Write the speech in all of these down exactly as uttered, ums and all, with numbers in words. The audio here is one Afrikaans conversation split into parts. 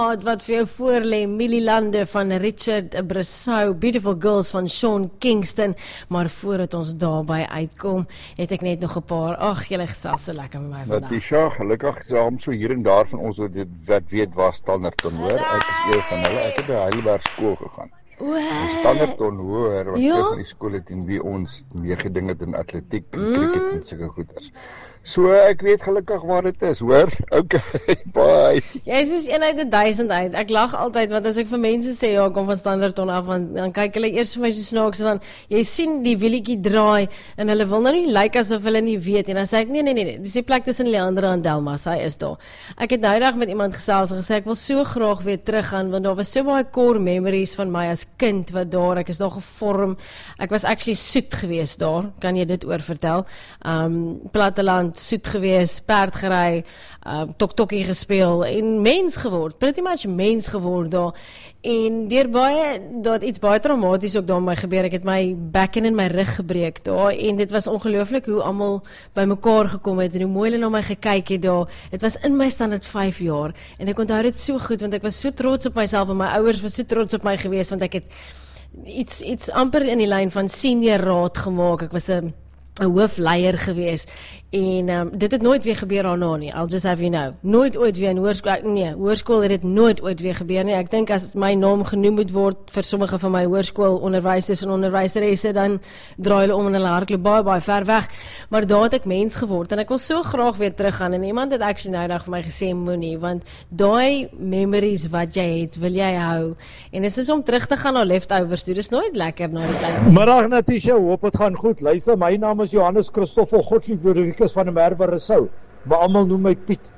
Wat vir jou voorlê, Millie Lande van Richard Bressou, Beautiful Girls van Sean Kingston, maar voordat ons daarby uitkom, het ek net nog 'n paar, ag, julle gesels so lekker met my vandag. Natisha, gelukkig saam so hier en daar van ons wat dit wat weet waar Standerton hoor. Ek is een van hulle, ek het by Heidelberg skool gegaan. Die Standerton hoor, was ja? een van die skole teen wie ons meegeding het in atletiek en mm. cricket en sulke goeders. So, ek weet gelukkig waar dit is, hoor? Okay, bye. Jy is soos een uit die duisend uit. Ek lag altyd, want as ek vir mense sê, ja, ek kom van Standerton af, want dan kyk hulle eers vir my so snaaks, en dan, jy sien die wielietjie draai, en hulle wil nou nie lyk asof hulle nie weet, en dan sê ek, nee, nee, nee, nee, dis die plek tussen Leandra en Delmas, hy is daar. Ek het nou dag met iemand gesels, en gesê, ek wil so graag weer teruggaan, want daar was so baie core memories van my as kind, wat daar, ek is daar gevorm, ek was actually soet geweest daar, kan jy dit oor vertel, um, platteland, soet gewees, perd gery, uh, tok-tokkie gespeel en mens geword, pretty much mens geword daar. En deur baie, daar het iets baie traumaties ook daar met my gebeur. Ek het my bekken en my rug gebreek daar en dit was ongelooflik hoe almal by mekaar gekom het en hoe mooi hulle na my gekyk het daar. Dit was in my standaard vyf jaar en ek onthou dit so goed want ek was so trots op myself en my ouers was so trots op my gewees want ek het iets iets amper in die lyn van senior raad gemaak. Ek was 'n 'n hoofleier gewees en um, dit het nooit weer gebeur daarna nie, I'll just have you know, nooit ooit weer in hoërskool, nee, hoërskool het dit nooit ooit weer gebeur nie, ek dink as my naam genoem moet word vir sommige van my hoërskool onderwysers en onderwyseresse, dan draai hulle om en hulle hardloop baie baie ver weg, maar daar het ek mens geword en ek wil so graag weer teruggaan en iemand het actually nou dag vir my gesê, moenie, want daai memories wat jy het, wil jy hou en dit is om terug te gaan na leftovers toe, dis nooit lekker na die klein. Middag Natisha, hoop het gaan goed, luister, my naam is Johannes Christoffel Gottlieb Rodriguez van die Merwe Rousseau, maar almal noem my Piet.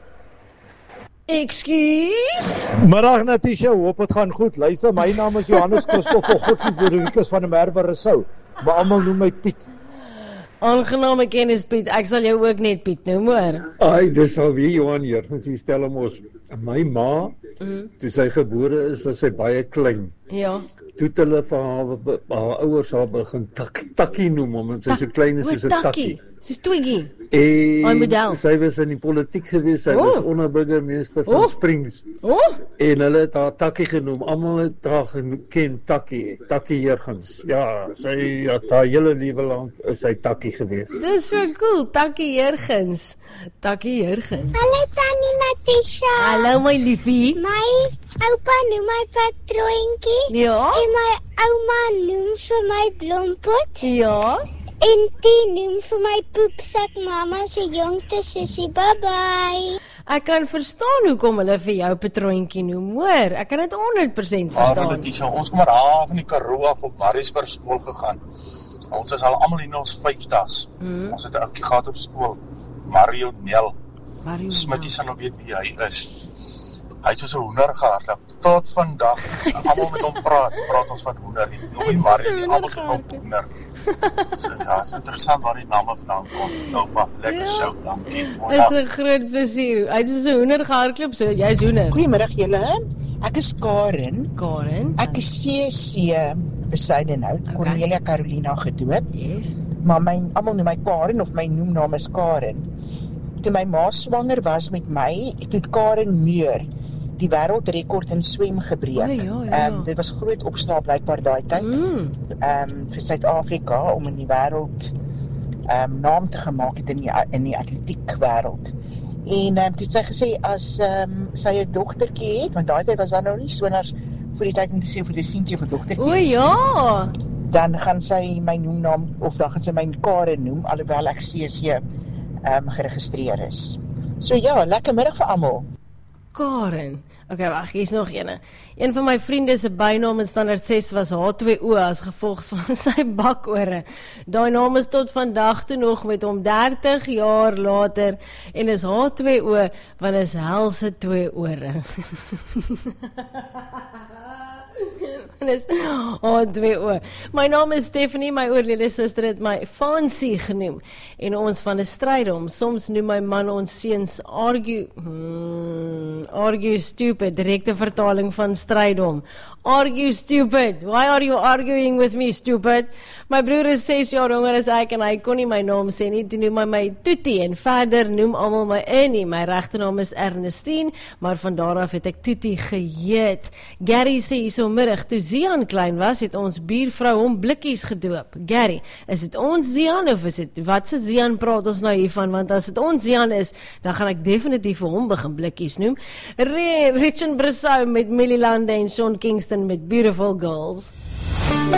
Excuse? Middag Natisha, hoop het gaan goed. Luister, my naam is Johannes Christoffel Gottlieb Rodriguez van die Merwe Rousseau, maar almal noem my Piet. Aangename kennis Piet, ek sal jou ook net Piet noem hoor. Ai, dis alweer Johan hier, van die Stellenbosch. My ma, mm. toe sy gebore is, was sy baie klein. Ja. Toe het hulle van haar, haar ouers haar begin tak, takkie noem, omdat sy so klein is soos 'n takkie. Soos Twiggy. En sy was in die politiek gewees, sy oh. was onderburgemeester van oh. Springs. Oh. En hulle het haar takkie genoem, almal het haar geken, takkie, takkie Jurgens. Ja, sy het haar hele lewe lank is sy takkie gewees. Dis so cool, takkie Jurgens. Takkie Jurgens. Hallo Tannie Natisha. Hallo my liefie. My oupa noem my patroontjie. Ja. En my ouma noem vir my blompot. Ja. En die noem vir my poepsak mama se jongste sussie, bye bye. Ek kan verstaan hoekom hulle vir jou patroontjie noem, hoor. Ek kan dit honderd persent verstaan. Maar dit is ons kom maar daar van die Karoo af op Mariesburg skool gegaan. Ons is al almal in ons vyftigs. Mm. Ons het 'n ouetjie gehad op skool, Mario Nel. Mario Smitty sal nou weet wie hy is. Hy het soos 'n hoender gehardloop. Tot vandag, almal met hom praat, praat ons van hoender. Noem nie Mario nie, almal sê van hoender. So ja, is interessant waar die name vandaan kom. Oupa, lekker ja. Show, dankie. Dis 'n groot plesier. Hy het soos 'n hoender gehardloop, so jy's hoender. Goeiemiddag julle. Ek is Karen. Karen. Ek is C C Besuidenhout, okay. Cornelia Carolina gedoop. Yes. Maar my almal noem my Karen of my noemnaam is Karen. Toe my ma swanger was met my, toe het Karen Muur die wêreldrekord in swem gebreek. Oh, ja, ja. Um, dit was groot opstaan blykbaar daai tyd. Mm. Um, vir Suid-Afrika om in die wêreld um, naam te gemaak het in die in die atletiek wêreld. En um, toe het sy gesê as um, sy 'n dogtertjie het, want daai tyd was dan nou nie so naar vir die tyd om te sê vir die seentjie of 'n dogtertjie. O ja. Dan gaan sy my noemnaam of dan gaan sy my Karen noem alhoewel ek C C um, geregistreer is. So ja, lekker middag vir almal. Karen. Okay, wag, hier's nog eene. Een van my vriende se bynaam in standaard ses was H twee O as gevolg van sy bakore. Daai naam is tot vandag toe nog met hom dertig jaar later en is H twee O want is helse twee ore. Is H twee O. My naam is Stephanie, my oorlede suster het my Fancy genoem en ons van 'n stryd om. Soms noem my man ons seuns argue. Hmm. Mm, argue stupid, direkte vertaling van strydom. Argue stupid. Why are you arguing with me, stupid? My broer is ses jaar jonger as ek en hy kon nie my naam sê nie. Toe noem hy my Toetie en verder noem almal my Annie. My regte naam is Ernestine, maar van daar af het ek Toetie geheet. Gary sê hiersomiddag, toe Zian klein was, het ons buurvrou hom blikkies gedoop. Gary, is dit ons Zian of is dit, wat se Zian praat ons nou hiervan? Want as dit ons Zian is, dan gaan ek definitief vir hom begin blikkies noem. Richard Brissou met Millie Lande en Sean Kingston met Beautiful Girls.